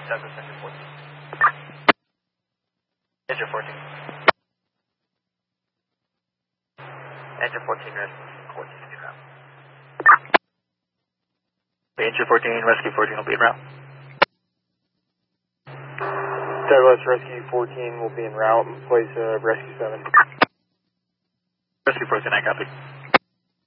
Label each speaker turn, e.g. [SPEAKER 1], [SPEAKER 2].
[SPEAKER 1] Douglas, Engine 14. Engine 14. Engine 14, rescue 14 will be en route. Engine 14, rescue 14 will be en route.
[SPEAKER 2] Douglas, rescue 14 will be en route in place of rescue 7.
[SPEAKER 1] Rescue 14, I copy.